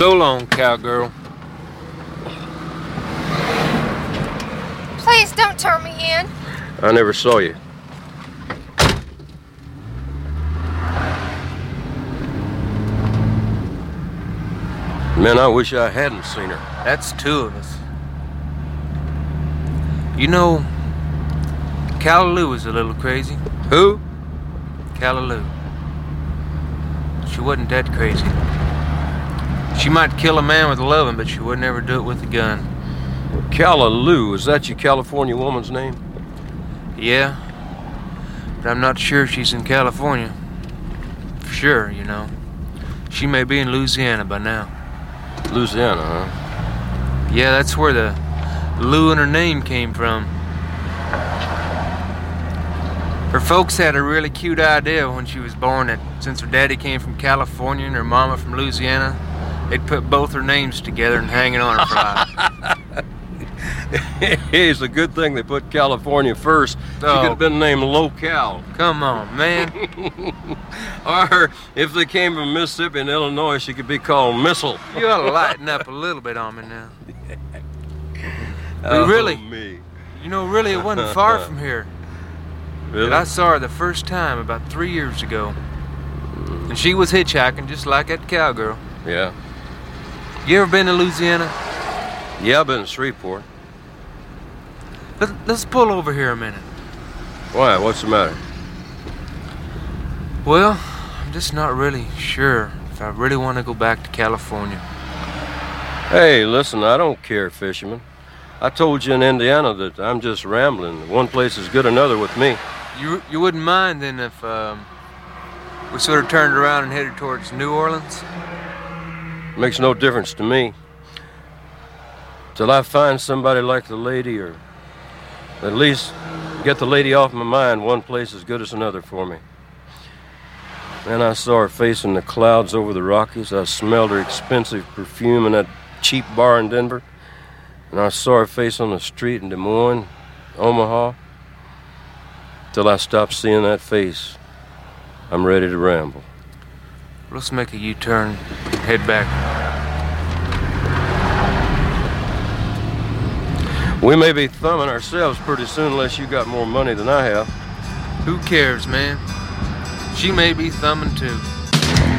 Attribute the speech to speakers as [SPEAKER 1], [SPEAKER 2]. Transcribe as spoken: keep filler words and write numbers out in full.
[SPEAKER 1] So long, cowgirl.
[SPEAKER 2] Please don't turn me in.
[SPEAKER 3] I never saw you. Man, I wish I hadn't seen her.
[SPEAKER 1] That's two of us. You know, Callaloo is a little crazy.
[SPEAKER 3] Who?
[SPEAKER 1] Callaloo. She wasn't that crazy. She might kill a man with a loving, but she would never do it with a gun.
[SPEAKER 3] Callaloo, is that your California woman's name?
[SPEAKER 1] Yeah, but I'm not sure she's in California. For sure, you know. She may be in Louisiana by now.
[SPEAKER 3] Louisiana, huh?
[SPEAKER 1] Yeah, that's where the Lou in her name came from. Her folks had a really cute idea when she was born that since her daddy came from California and her mama from Louisiana, they'd put both her names together and hang it on her for life.
[SPEAKER 3] It's a good thing they put California first. She
[SPEAKER 1] Oh.
[SPEAKER 3] could have been named Local.
[SPEAKER 1] Come on, man.
[SPEAKER 3] Or if they came from Mississippi and Illinois, she could be called Missile.
[SPEAKER 1] You ought to lighten up a little bit on me now.
[SPEAKER 3] Oh,
[SPEAKER 1] really?
[SPEAKER 3] Me.
[SPEAKER 1] You know, really, it wasn't far from here.
[SPEAKER 3] Really?
[SPEAKER 1] But I saw her the first time about three years ago. And she was hitchhiking just like that cowgirl.
[SPEAKER 3] Yeah.
[SPEAKER 1] You ever been to Louisiana?
[SPEAKER 3] Yeah, I've been to Shreveport.
[SPEAKER 1] Let, let's pull over here a minute.
[SPEAKER 3] Why? What's the matter?
[SPEAKER 1] Well, I'm just not really sure if I really want to go back to California.
[SPEAKER 3] Hey, listen, I don't care, fisherman. I told you in Indiana that I'm just rambling. One place is good another with me.
[SPEAKER 1] You you wouldn't mind then if um, we sort of turned around and headed towards New Orleans?
[SPEAKER 3] Makes no difference to me. Till I find somebody like the lady, or at least get the lady off my mind, one place as good as another for me. Then I saw her face in the clouds over the Rockies. I smelled her expensive perfume in that cheap bar in Denver. And I saw her face on the street in Des Moines, Omaha. Till I stopped seeing that face, I'm ready to ramble.
[SPEAKER 1] Let's make a U-turn and head back.
[SPEAKER 3] We may be thumbing ourselves pretty soon unless you got more money than I have.
[SPEAKER 1] Who cares, man? She may be thumbing too.